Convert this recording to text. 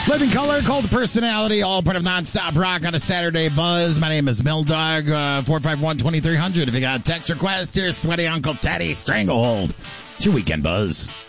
Living Color, Cult Personality, all part of Nonstop Rock on a Saturday Buzz. My name is Milldog, 451-2300. If you got a text request, here's Sweaty Uncle Teddy, Stranglehold. It's your weekend buzz.